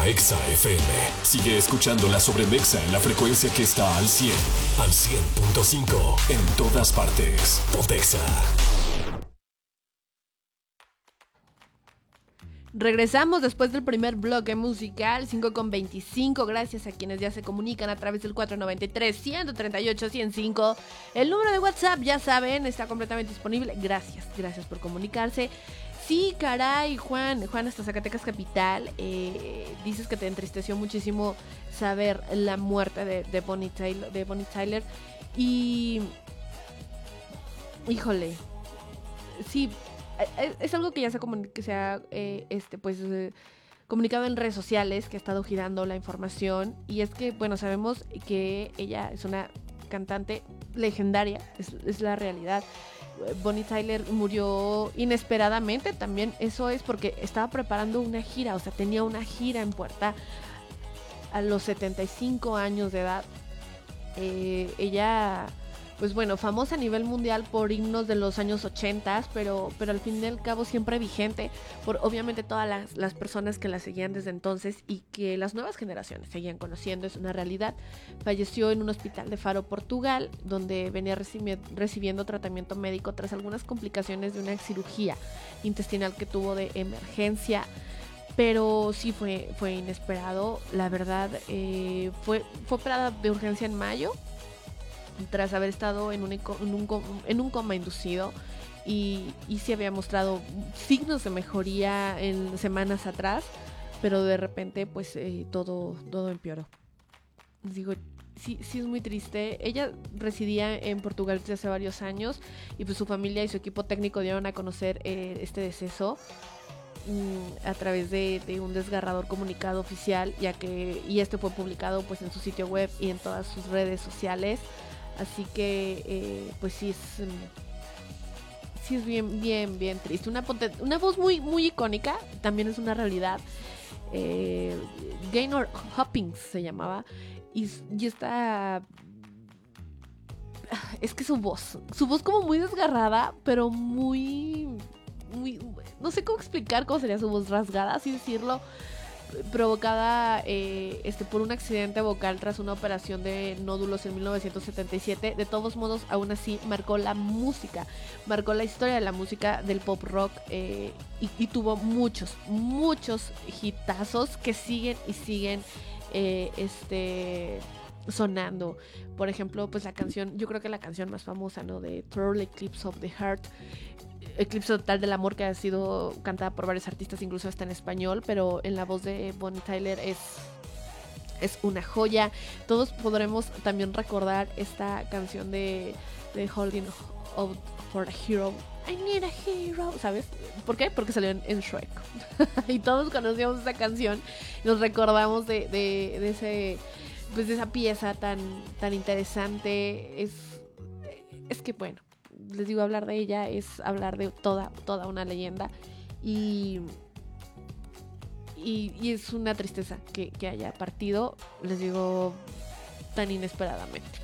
Exa FM. Sigue escuchando la Sobremexa en la frecuencia que está al 100, al 100.5 en todas partes. Pontexa. Regresamos después del primer bloque musical, 5:25. Gracias a quienes ya se comunican a través del 493-138-105. El número de WhatsApp, ya saben, está completamente disponible. Gracias por comunicarse. Sí, caray, Juan hasta Zacatecas Capital. Dices que te entristeció muchísimo saber la muerte de Bonnie Tyler. Y... híjole. Sí, es algo que ya se ha comunicado en redes sociales, que ha estado girando la información. Y es que, bueno, sabemos que ella es una cantante legendaria, es la realidad. Bonnie Tyler murió inesperadamente, también eso es porque estaba preparando una gira, o sea, tenía una gira en puerta a los 75 años de edad. Ella, pues bueno, famosa a nivel mundial por himnos de los años 80, pero al fin y al cabo siempre vigente por obviamente todas las personas que la seguían desde entonces y que las nuevas generaciones seguían conociendo. Es una realidad. Falleció en un hospital de Faro, Portugal, donde venía recibiendo tratamiento médico tras algunas complicaciones de una cirugía intestinal que tuvo de emergencia. Pero sí fue inesperado, la verdad. Fue operada de urgencia en mayo, tras haber estado en un coma inducido, y sí había mostrado signos de mejoría en semanas atrás, pero de repente pues todo empeoró. Les digo, sí es muy triste. Ella residía en Portugal desde hace varios años y pues su familia y su equipo técnico dieron a conocer este deceso a través de un desgarrador comunicado oficial, y este fue publicado pues en su sitio web y en todas sus redes sociales. Así que pues sí es bien triste. Una voz muy icónica, también es una realidad. Gaynor Hopkins se llamaba, y está... es que su voz como muy desgarrada, pero muy, no sé cómo explicar cómo sería su voz, rasgada, así decirlo, provocada por un accidente vocal tras una operación de nódulos en 1977. De todos modos, aún así marcó la historia de la música del pop rock, y tuvo muchos hitazos que siguen sonando. Por ejemplo, pues yo creo que la canción más famosa, ¿no?, de Total Eclipse of the Heart, Eclipse Total del Amor, que ha sido cantada por varios artistas, incluso hasta en español, pero en la voz de Bonnie Tyler es una joya. Todos podremos también recordar esta canción de Holding Out for a Hero. I need a hero, ¿sabes? ¿Por qué? Porque salió en Shrek. Y todos conocíamos esta canción. Nos recordamos de esa pieza tan interesante. Es que bueno, les digo, hablar de ella es hablar de toda una leyenda, y es una tristeza que haya partido, les digo, tan inesperadamente.